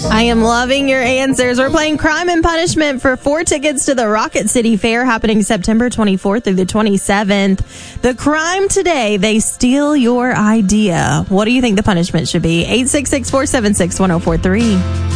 I am loving your answers. We're playing Crime and Punishment for 4 tickets to the Rocket City Fair happening September 24th through the 27th. The crime today, they steal your idea. What do you think the punishment should be? 866-476-1043.